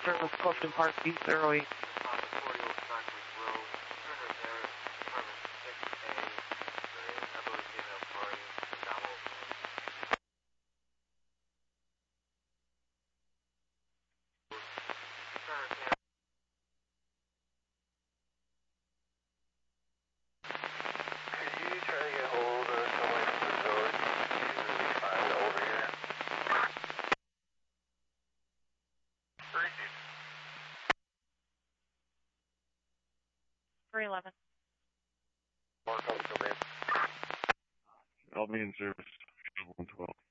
Service Clifton Park, B08. I'll be in service, 112.